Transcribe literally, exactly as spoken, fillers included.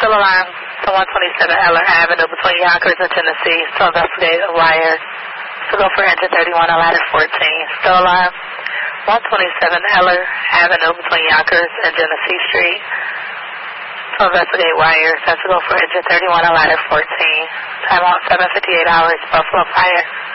Still alive to one twenty-seven Eller Avenue between Yonkers and Tennessee to investigate a wire. To go for engine thirty-one on ladder fourteen. Still alive. one twenty-seven Eller Avenue between Yonkers and Genesee Street. To investigate wires. That's to go for engine thirty-one on ladder fourteen. Time out seven fifty-eight hours. Buffalo Fire.